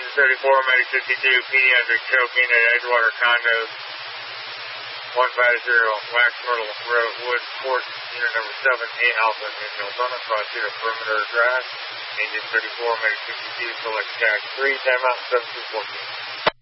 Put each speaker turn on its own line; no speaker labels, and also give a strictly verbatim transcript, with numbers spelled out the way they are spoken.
thirty-four, Medic fifty-two, pediatric choking at Edgewater Condos, one five zero, Wax Myrtle Road, Wood Court, unit number seven, eight Alpha, in Milton, across here, perimeter drive, engine thirty-four, Medic fifty-two, select tag three, timeout seven two fourteen.